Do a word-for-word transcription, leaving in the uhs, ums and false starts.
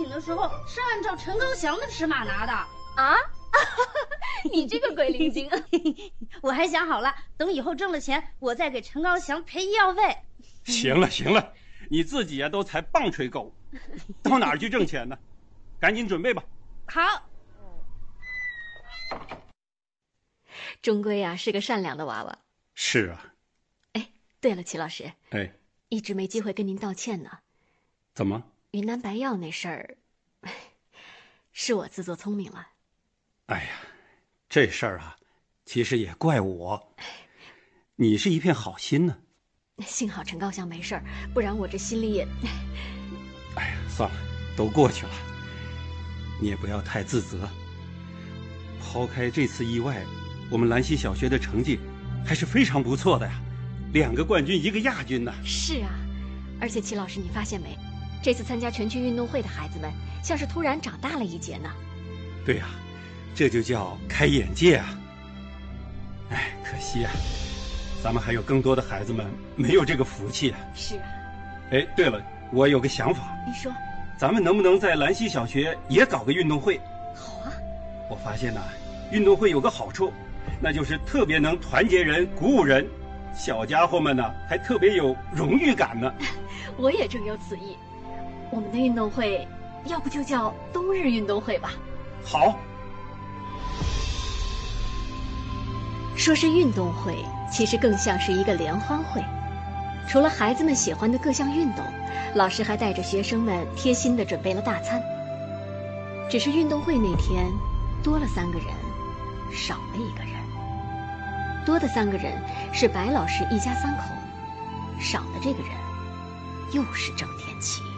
的时候是按照陈高祥的尺码拿的啊。你这个鬼灵精！ 我还想好了，等以后挣了钱，我再给陈高祥赔医药费。 行了行了，你自己啊都才棒槌狗，到哪儿去挣钱呢？赶紧准备吧。 好。 终归啊是个善良的娃娃。 是啊。 哎，对了，齐老师。 哎， 一直没机会跟您道歉呢。 怎么？ 云南白药那事儿，是我自作聪明了。 哎呀，这事儿啊，其实也怪我。你是一片好心呢。 幸好陈高祥没事儿，不然我这心里也…… 哎呀，算了，都过去了，你也不要太自责。抛开这次意外，我们兰溪小学的成绩还是非常不错的呀，两个冠军，一个亚军呢。 是啊，而且齐老师，你发现没？这次参加全区运动会的孩子们，像是突然长大了一截呢。 对呀、啊，这就叫开眼界啊！哎，可惜啊，咱们还有更多的孩子们没有这个福气啊。 是啊。 哎，对了，我有个想法。 你说。 咱们能不能在兰溪小学也搞个运动会？ 好啊。 我发现呢、啊，运动会有个好处，那就是特别能团结人、鼓舞人，小家伙们呢还特别有荣誉感呢。 我也正有此意。我们的运动会，要不就叫冬日运动会吧？ 好。 说是运动会，其实更像是一个联欢会。除了孩子们喜欢的各项运动，老师还带着学生们贴心地准备了大餐。只是运动会那天，多了三个人，少了一个人。多的三个人是白老师一家三口，少的这个人，又是郑天琪。